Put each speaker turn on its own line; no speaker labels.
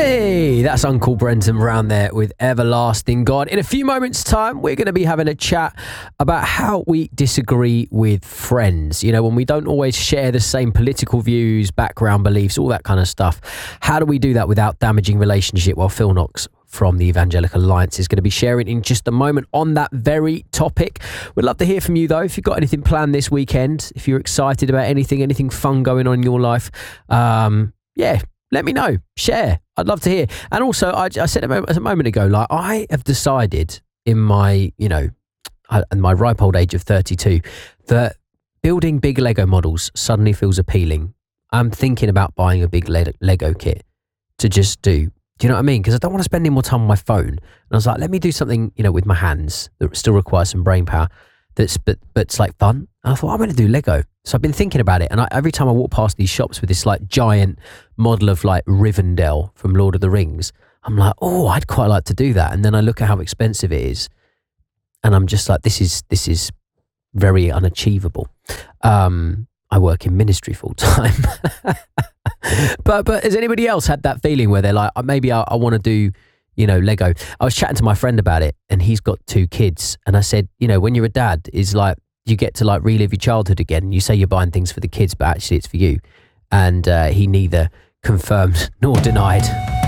Hey, that's Uncle Brenton Brown there with Everlasting God. In a few moments' time, we're going to be having a chat about how we disagree with friends. You know, when we don't always share the same political views, background beliefs, all that kind of stuff. How do we do that without damaging relationship? Well, Phil Knox from the Evangelical Alliance is going to be sharing in just a moment on that very topic. We'd love to hear from you, though. If you've got anything planned this weekend, if you're excited about anything fun going on in your life, let me know. Share. I'd love to hear. And also, I said a moment ago, like, I have decided in my, my ripe old age of 32, that building big Lego models suddenly feels appealing. I'm thinking about buying a big Lego kit to just do. Do you know what I mean? Because I don't want to spend any more time on my phone. And I was like, let me do something, with my hands that still requires some brain power. But it's like fun. And I thought, I'm going to do Lego. So I've been thinking about it. And every time I walk past these shops with this like giant model of like Rivendell from Lord of the Rings, I'm like, oh, I'd quite like to do that. And then I look at how expensive it is. And I'm just like, this is very unachievable. I work in ministry full time. But has anybody else had that feeling where they're like, maybe I want to do, Lego? I was chatting to my friend about it and he's got 2 kids. And I said, when you're a dad, is like, you get to like relive your childhood again. You say you're buying things for the kids, but actually it's for you. And he neither confirmed nor denied.